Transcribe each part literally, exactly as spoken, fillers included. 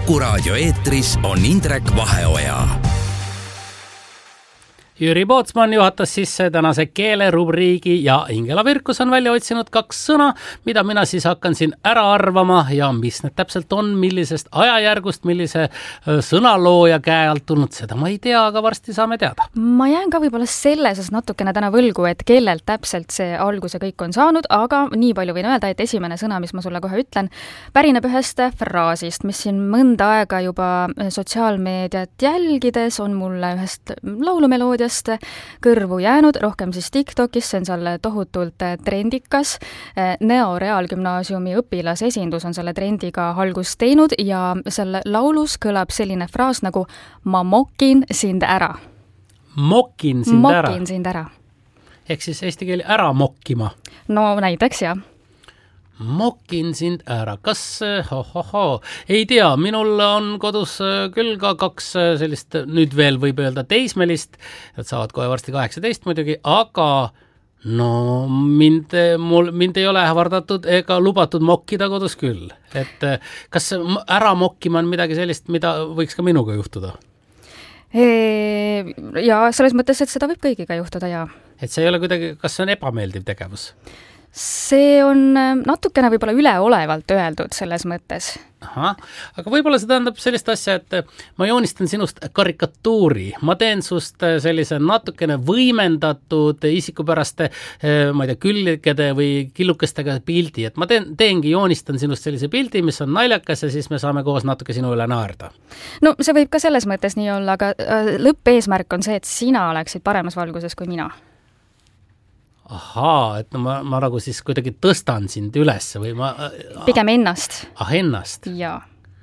Kuku raadio eetris on Indrek Vaheoja. Jüri Pootsman juhatas sisse tänase keelerubriigi ja Ingela Virkus on välja otsinud kaks sõna, mida mina siis hakkan siin ära arvama ja mis need täpselt on, millisest ajajärgust, millise sõnalooja käe alt tulnud, seda ma ei tea, aga varsti saame teada. Ma jään ka võib-olla selles natukene täna võlgu, et kellelt täpselt see alguse kõik on saanud, aga nii palju võin öelda, et esimene sõna, mis ma sulle kohe ütlen, pärineb ühest fraasist, mis siin mõnda aega juba sotsiaalmeediat jälgides on mulle ühest laulumeloodia kõrvu jäänud, rohkem siis TikTokis, see on seal tohutult trendikas. Neo Reaalgümnaasiumi õpilasesindus on selle trendiga algust teinud ja selle laulus kõlab selline fraas nagu ma mokin sind ära. Mokin sind mokin ära? Mokin sind ära. Ehk siis eesti keeli ära mokkima? No näiteks, jah. Mokin sind ära. Kas, ho, ho, ho, ei tea, minul on kodus küll ka kaks sellist, nüüd veel võib öelda teismelist, nad saavad kohe varsti kaheksateist muidugi, aga no mind, mul, mind ei ole ähvardatud ega lubatud mokkida kodus küll. Et kas ära mokkima on midagi sellist, mida võiks ka minuga juhtuda? Ja selles mõttes, et seda võib kõigiga juhtuda, jaa. Et see ei ole kuidagi, kas see on ebameeldiv tegevus? See on natukene võib-olla üleolevalt öeldud selles mõttes. Aha, aga võib-olla see tähendab sellist asja, et ma joonistan sinust karikatuuri. Ma teen sust sellise natukene võimendatud isikupäraste, ma ei tea, külgede või killukestega pildi. Et ma teen, teengi, joonistan sinust sellise pildi, mis on naljakas ja siis me saame koos natuke sinu üle naerda. No see võib ka selles mõttes nii olla, aga lõppeesmärk on see, et sina oleksid paremas valguses kui mina. Ahaa, et no ma, ma nagu siis kuidagi tõstan sind üles või ma... Pigem ennast. Ah, ennast? Jaa.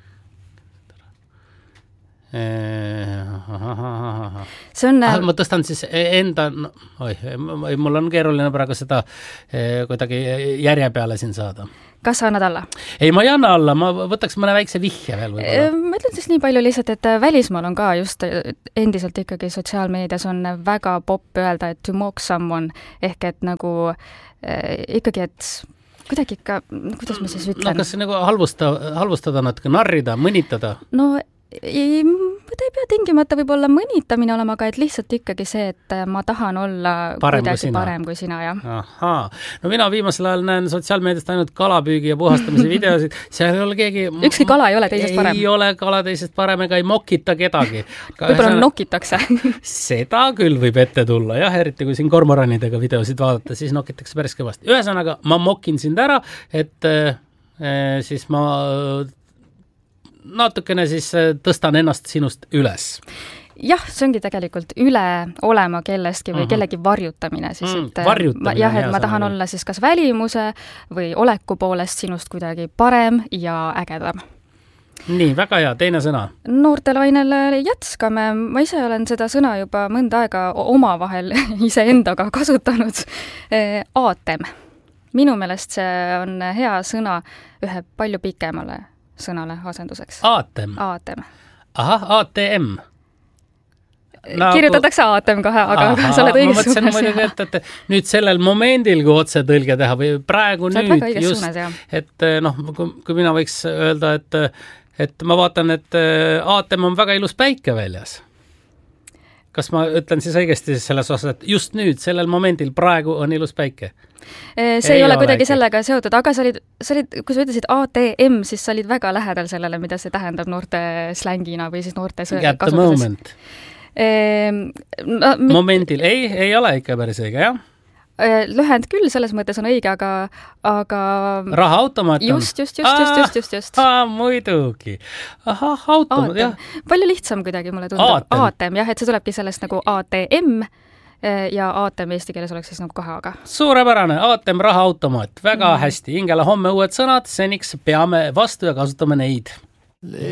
See on... Ah, ma tõstan siis enda... No, oi, mul on keeruline praegu seda kuidagi järje peale siin saada. Kas sa annad alla? Ei, ma ei anna alla, ma võtaks mõne väikse vihje veel võib-olla. Ma ütlen siis nii palju lihtsalt, et välismaal on ka just endiselt ikkagi sotsiaalmeedias on väga popp öelda, et to mock someone, ehk et nagu eh, ikkagi, et kuidagi ikka, kuidas ma siis ütlen? No kas nagu halvusta, halvustada natuke, narrida, mõnitada? No ei, ta ei pea tingimata võib-olla mõnitamine olema, aga et lihtsalt ikkagi see, et ma tahan olla parem kuidagi kui parem kui sina, jah. Ahaa. No mina viimasel ajal näen sotsiaalmeediast ainult kalapüügi ja puhastamise videosid. Seal ei ole keegi... Ükski kala ei ole teisest parem. Ei ole kala teisest parem ega ei mokita kedagi. Võib-olla nokitakse. Seda küll võib ette tulla, jah, eriti kui siin kormoranidega videosid vaadata, siis nokitakse päris kõvasti. Ühesõnaga, ma mokin sind ära, et äh, siis ma... natukene siis tõstan ennast sinust üles. Jah, see ongi tegelikult üle olema kellestki või uh-huh. kellegi varjutamine. Siis, et, mm, varjutamine. Jah, et ma tahan või. Olla siis kas välimuse või oleku poolest sinust kuidagi parem ja ägedam. Nii, väga hea, teine sõna. Noortelainel jätskame. Ma ise olen seda sõna juba mõnda aega oma vahel ise endaga kasutanud. Aatem. Minu meelest see on hea sõna ühe palju pikemale sõnale asenduseks. Aatem? Aatem. Ahah, A T M. Nagu... Kirjutatakse aatem kohe, aga Aha, sa oled õiges suunas. Ma mõtlesin muidugi, et, et nüüd sellel momendil, kui otse tõlge teha või praegu sa nüüd just, suunas, et noh, kui, kui mina võiks öelda, et, et ma vaatan, et aatem on väga ilus päike väljas. Kas ma ütlen siis õigesti selles osas, et just nüüd, sellel momendil praegu on ilus päike? See ei, ei ole kuidagi sellega seotud, aga sa olid, sa olid, kui sa ütlesid A T M, siis sa olid väga lähedal sellele, mida see tähendab noorte slängina või siis noorte kasutuses. At the moment. Ehm, no, mi- Momendil. Ei, ei ole ikka päris õige, jah? Lühend küll, selles mõttes on õige, aga... aga... Rahaautomaat on? Just, just, just, just, just, just, just. Aa, muidugi. Ahah, automaat, jah. Palju lihtsam kuidagi mulle tundub. Aatem. Aatem, jah, et see tulebki sellest nagu A T M ja aatem eesti keeles oleks siis nagu kahe aga. Suurepärane, aatem, rahaautomaat. Väga mm. hästi. Ingela, homme uued sõnad, seniks peame vastu ja kasutame neid.